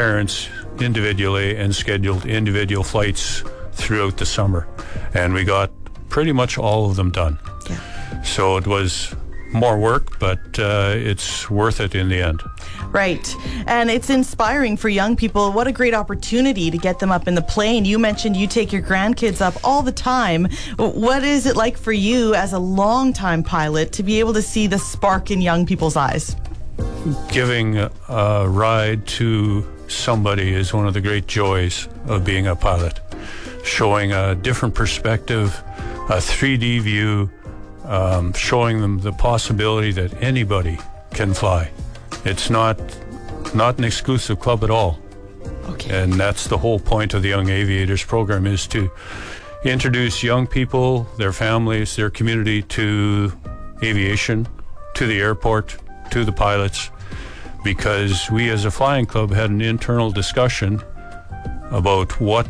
parents individually and scheduled individual flights throughout the summer. And we got pretty much all of them done. Yeah. So it was more work, but it's worth it in the end. Right. And it's inspiring for young people. What a great opportunity to get them up in the plane. You mentioned you take your grandkids up all the time. What is it like for you as a longtime pilot to be able to see the spark in young people's eyes? Giving a ride to somebody is one of the great joys of being a pilot. Showing a different perspective, a 3D view, showing them the possibility that anybody can fly. It's not an exclusive club at all. Okay. And that's the whole point of the Young Aviators program, is to introduce young people, their families, their community to aviation, to the airport, to the pilots, because we as a flying club had an internal discussion about what